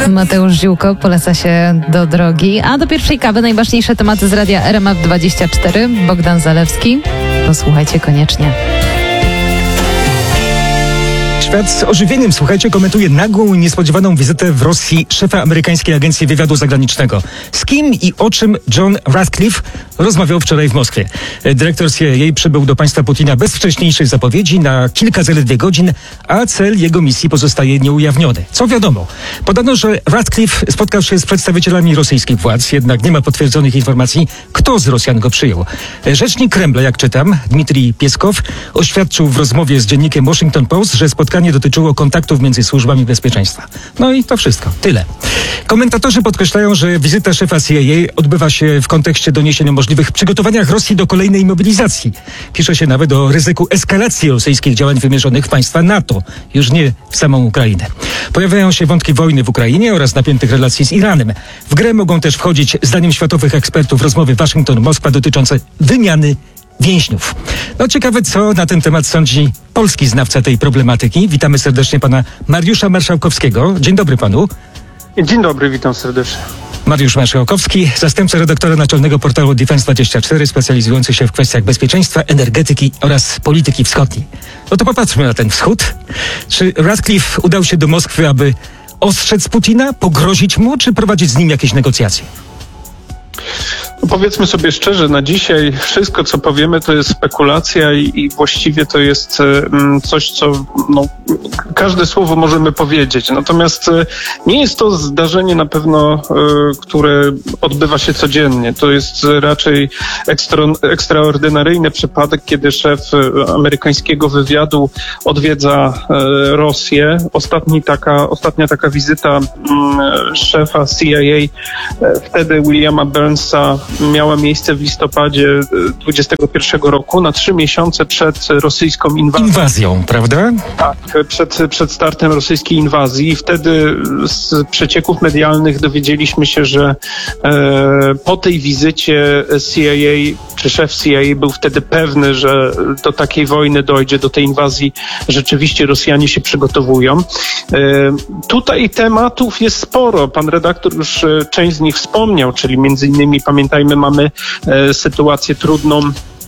Mateusz Ziółko poleca się do drogi, a do pierwszej kawy najważniejsze tematy z radia RMF24. Bogdan Zalewski. Posłuchajcie koniecznie. Świat z ożywieniem, słuchajcie, komentuje nagłą i niespodziewaną wizytę w Rosji szefa amerykańskiej agencji wywiadu zagranicznego. Z kim i o czym John Ratcliffe rozmawiał wczoraj w Moskwie. Dyrektor CIA przybył do państwa Putina bez wcześniejszej zapowiedzi na kilka zaledwie godzin, a cel jego misji pozostaje nieujawniony. Co wiadomo? Podano, że Ratcliffe spotkał się z przedstawicielami rosyjskich władz, jednak nie ma potwierdzonych informacji, kto z Rosjan go przyjął. Rzecznik Kremla, jak czytam, Dmitrij Pieskow, oświadczył w rozmowie z dziennikiem Washington Post, że spotkanie dotyczyło kontaktów między służbami bezpieczeństwa. No i to wszystko. Tyle. Komentatorzy podkreślają, że wizyta szefa CIA odbywa się w kontekście doniesień o możliwych przygotowaniach Rosji do kolejnej mobilizacji. Pisze się nawet o ryzyku eskalacji rosyjskich działań wymierzonych w państwa NATO, już nie w samą Ukrainę. Pojawiają się wątki wojny w Ukrainie oraz napiętych relacji z Iranem. W grę mogą też wchodzić, zdaniem światowych ekspertów, rozmowy Waszyngton-Moskwa dotyczące wymiany więźniów. No ciekawe, co na ten temat sądzi polski znawca tej problematyki. Witamy serdecznie pana Mariusza Marszałkowskiego. Dzień dobry panu. Dzień dobry, witam serdecznie. Mariusz Marszałkowski, zastępca redaktora naczelnego portalu Defense24, specjalizujący się w kwestiach bezpieczeństwa, energetyki oraz polityki wschodniej. No to popatrzmy na ten wschód. Czy Ratcliffe udał się do Moskwy, aby ostrzec Putina, pogrozić mu, czy prowadzić z nim jakieś negocjacje? No powiedzmy sobie szczerze, na dzisiaj wszystko, co powiemy, to jest spekulacja i właściwie to jest coś, co każde słowo możemy powiedzieć. Natomiast nie jest to zdarzenie na pewno, które odbywa się codziennie. To jest raczej ekstraordynaryjny przypadek, kiedy szef amerykańskiego wywiadu odwiedza Rosję. Ostatnia taka wizyta szefa CIA, wtedy Williama Burnsa, miała miejsce w listopadzie 2021 roku, na 3 miesiące przed rosyjską inwazją, prawda? Tak, przed startem rosyjskiej inwazji. I wtedy z przecieków medialnych dowiedzieliśmy się, że po tej wizycie CIA, czy szef CIA był wtedy pewny, że do takiej wojny dojdzie, do tej inwazji rzeczywiście Rosjanie się przygotowują. Tutaj tematów jest sporo. Pan redaktor już część z nich wspomniał, czyli między innymi, pamiętajmy, mamy sytuację trudną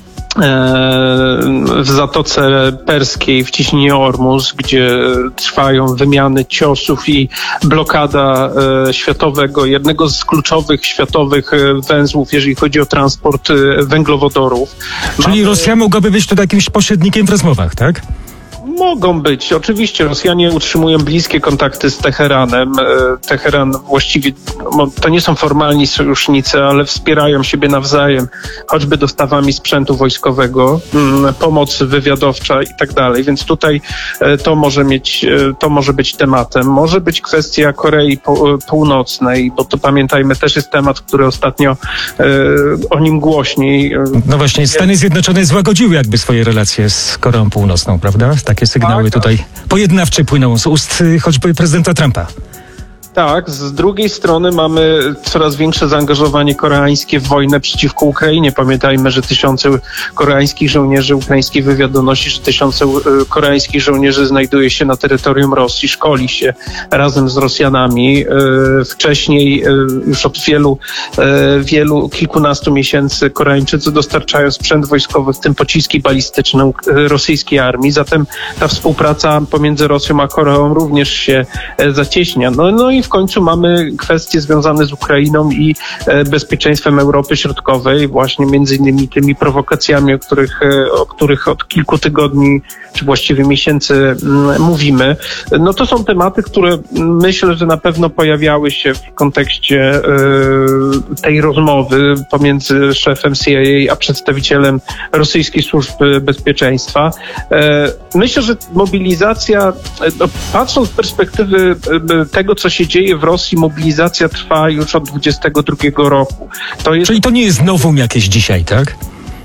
w Zatoce Perskiej, w ciśnieniu Ormus, gdzie trwają wymiany ciosów i blokada jednego z kluczowych światowych węzłów, jeżeli chodzi o transport węglowodorów. Czyli Rosja mogłaby być tutaj jakimś pośrednikiem w rozmowach, tak? Mogą być. Oczywiście Rosjanie utrzymują bliskie kontakty z Teheranem. Teheran właściwie, to nie są formalni sojusznicy, ale wspierają siebie nawzajem, choćby dostawami sprzętu wojskowego, pomoc wywiadowcza i tak dalej. Więc tutaj to może być tematem. Może być kwestia Korei Północnej, bo to pamiętajmy, też jest temat, który ostatnio o nim głośniej. No właśnie, Stany Zjednoczone złagodziły jakby swoje relacje z Koreą Północną, prawda? Takie sygnały tutaj pojednawcze płyną z ust choćby prezydenta Trumpa. Tak, z drugiej strony mamy coraz większe zaangażowanie koreańskie w wojnę przeciwko Ukrainie. Pamiętajmy, że tysiące koreańskich żołnierzy, ukraiński wywiad donosi, że tysiące koreańskich żołnierzy znajduje się na terytorium Rosji, szkoli się razem z Rosjanami. Wcześniej już od kilkunastu miesięcy Koreańczycy dostarczają sprzęt wojskowy, w tym pociski balistyczne rosyjskiej armii. Zatem ta współpraca pomiędzy Rosją a Koreą również się zacieśnia. No i w końcu mamy kwestie związane z Ukrainą i bezpieczeństwem Europy Środkowej, właśnie między innymi tymi prowokacjami, o których od kilku tygodni, czy właściwie miesięcy mówimy. No to są tematy, które myślę, że na pewno pojawiały się w kontekście tej rozmowy pomiędzy szefem CIA a przedstawicielem rosyjskiej służby bezpieczeństwa. Myślę, że mobilizacja, patrząc z perspektywy tego, co się dzieje w Rosji, mobilizacja trwa już od 2022 roku. Czyli to nie jest nowum jakieś dzisiaj, tak?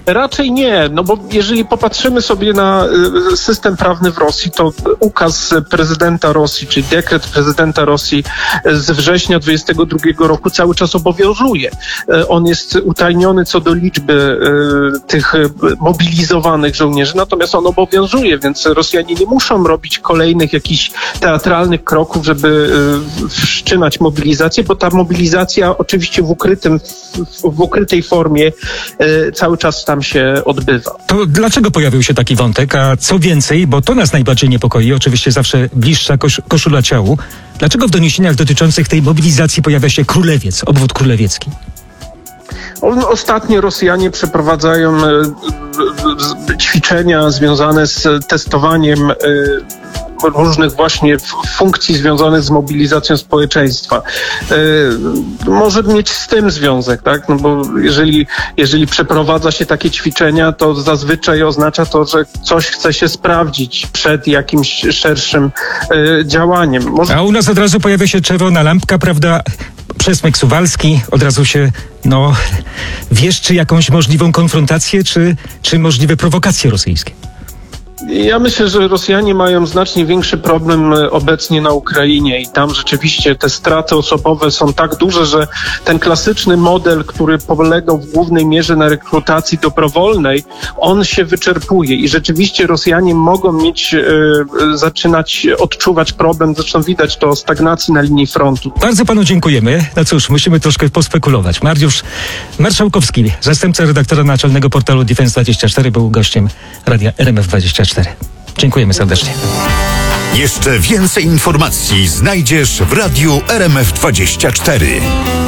Raczej nie, no bo jeżeli popatrzymy sobie na system prawny w Rosji, to ukaz prezydenta Rosji, czyli dekret prezydenta Rosji z września 2022 roku cały czas obowiązuje. On jest utajniony co do liczby tych mobilizowanych żołnierzy, natomiast on obowiązuje, więc Rosjanie nie muszą robić kolejnych jakichś teatralnych kroków, żeby wszczynać mobilizację, bo ta mobilizacja oczywiście w ukrytej formie cały czas tam się odbywa. To dlaczego pojawił się taki wątek? A co więcej, bo to nas najbardziej niepokoi, oczywiście zawsze bliższa koszula ciału. Dlaczego w doniesieniach dotyczących tej mobilizacji pojawia się Królewiec, obwód królewiecki? Ostatnio Rosjanie przeprowadzają ćwiczenia związane z testowaniem różnych właśnie funkcji związanych z mobilizacją społeczeństwa. Może mieć z tym związek, tak? No bo jeżeli przeprowadza się takie ćwiczenia, to zazwyczaj oznacza to, że coś chce się sprawdzić przed jakimś szerszym działaniem. A u nas od razu pojawia się czerwona lampka, prawda? Przesmyk Suwalski, od razu się, wieszczy jakąś możliwą konfrontację, czy możliwe prowokacje rosyjskie? Ja myślę, że Rosjanie mają znacznie większy problem obecnie na Ukrainie i tam rzeczywiście te straty osobowe są tak duże, że ten klasyczny model, który polegał w głównej mierze na rekrutacji dobrowolnej, on się wyczerpuje i rzeczywiście Rosjanie mogą zaczynać odczuwać problem, zresztą widać to o stagnacji na linii frontu. Bardzo panu dziękujemy. No cóż, musimy troszkę pospekulować. Mariusz Marszałkowski, zastępca redaktora naczelnego portalu Defense24, był gościem Radia RMF24. Dziękujemy serdecznie. Jeszcze więcej informacji znajdziesz w Radiu RMF24.